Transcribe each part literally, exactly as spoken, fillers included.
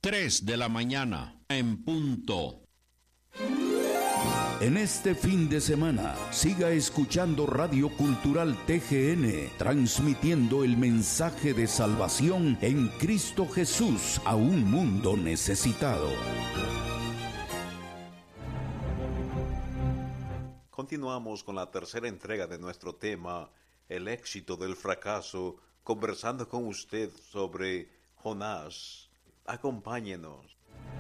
tres de la mañana, en punto. En este fin de semana, siga escuchando Radio Cultural T G N, transmitiendo el mensaje de salvación en Cristo Jesús a un mundo necesitado. Continuamos con la tercera entrega de nuestro tema, el éxito del fracaso, conversando con usted sobre Jonás. Acompáñenos.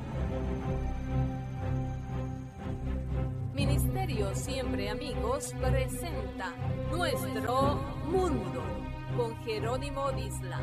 Ministerio Siempre Amigos presenta Nuestro Mundo con Jerónimo Disla.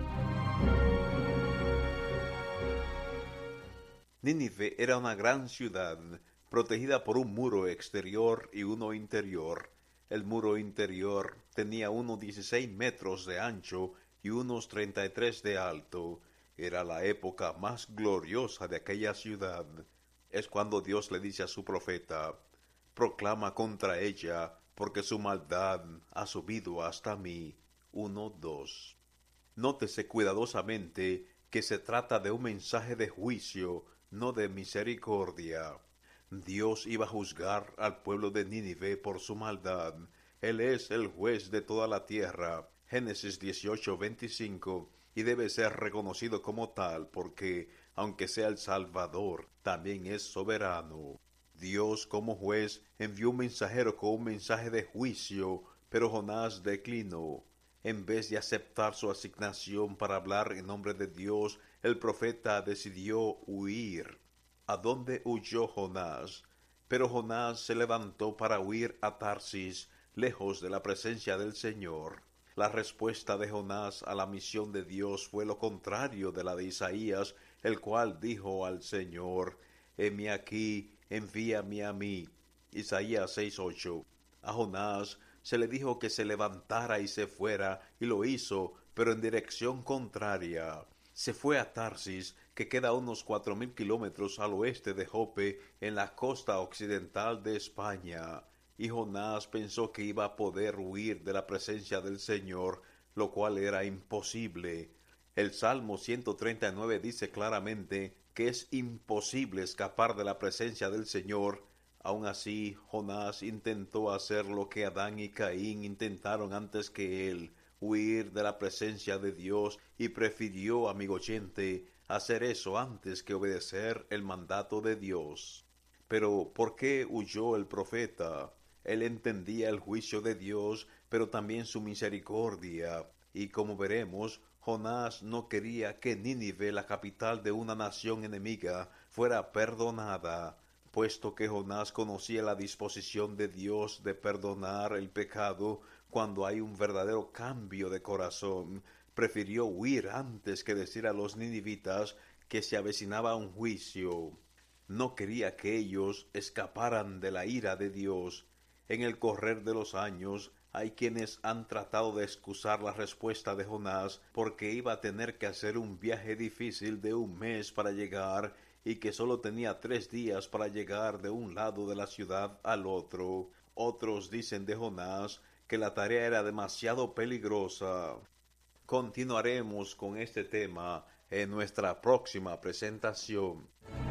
Nínive era una gran ciudad, protegida por un muro exterior y uno interior. El muro interior tenía unos dieciséis metros de ancho y unos treinta y tres de alto. Era la época más gloriosa de aquella ciudad. Es cuando Dios le dice a su profeta: proclama contra ella, porque su maldad ha subido hasta mí. uno, dos. Nótese cuidadosamente que se trata de un mensaje de juicio, no de misericordia. Dios iba a juzgar al pueblo de Nínive por su maldad. Él es el juez de toda la tierra. Génesis dieciocho, veinticinco. Y debe ser reconocido como tal porque, aunque sea el Salvador, también es soberano. Dios, como juez, envió un mensajero con un mensaje de juicio, pero Jonás declinó. En vez de aceptar su asignación para hablar en nombre de Dios, el profeta decidió huir. ¿A dónde huyó Jonás? Pero Jonás se levantó para huir a Tarsis, lejos de la presencia del Señor. La respuesta de Jonás a la misión de Dios fue lo contrario de la de Isaías, el cual dijo al Señor: heme aquí, envíame a mí. Isaías seis, ocho. A Jonás se le dijo que se levantara y se fuera, y lo hizo, pero en dirección contraria. Se fue a Tarsis, que queda a unos cuatro mil kilómetros al oeste de Jope, en la costa occidental de España. Y Jonás pensó que iba a poder huir de la presencia del Señor, lo cual era imposible. El Salmo ciento treinta y nueve dice claramente que es imposible escapar de la presencia del Señor. Aun así, Jonás intentó hacer lo que Adán y Caín intentaron antes que él, huir de la presencia de Dios, y prefirió, amigo oyente, hacer eso antes que obedecer el mandato de Dios. Pero, ¿por qué huyó el profeta? Él entendía el juicio de Dios, pero también su misericordia. Y como veremos, Jonás no quería que Nínive, la capital de una nación enemiga, fuera perdonada. Puesto que Jonás conocía la disposición de Dios de perdonar el pecado cuando hay un verdadero cambio de corazón, prefirió huir antes que decir a los ninivitas que se avecinaba un juicio. No quería que ellos escaparan de la ira de Dios. En el correr de los años, hay quienes han tratado de excusar la respuesta de Jonás porque iba a tener que hacer un viaje difícil de un mes para llegar y que solo tenía tres días para llegar de un lado de la ciudad al otro. Otros dicen de Jonás que la tarea era demasiado peligrosa. Continuaremos con este tema en nuestra próxima presentación.